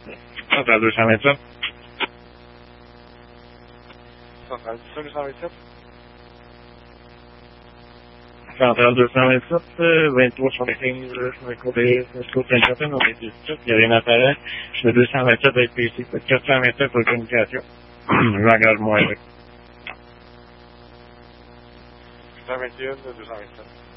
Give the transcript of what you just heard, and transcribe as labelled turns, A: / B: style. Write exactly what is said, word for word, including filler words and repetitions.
A: Central deux cent vingt-sept.
B: Central deux cent vingt-sept.
A: Central deux cent vingt-sept, vingt-trois soixante-quinze, côté, côté Saint-Certain, on est ici. Il n'y a rien à faire. Je fais deux cent vingt-sept avec P C. quatre cent vingt-sept pour la communication. J'engage moi avec.
B: deux cent vingt et un, deux cent vingt-sept.